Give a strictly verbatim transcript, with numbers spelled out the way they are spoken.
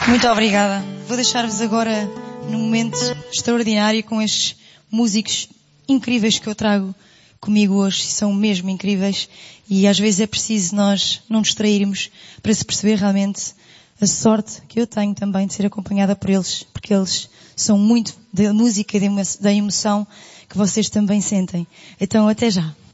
Muito obrigada. Vou deixar-vos agora num momento extraordinário com estes músicos incríveis que eu trago comigo hoje. São mesmo incríveis e às vezes é preciso nós não nos distrairmos para se perceber realmente a sorte que eu tenho também de ser acompanhada por eles, porque eles são muito da música e da emoção que vocês também sentem. Então, até já.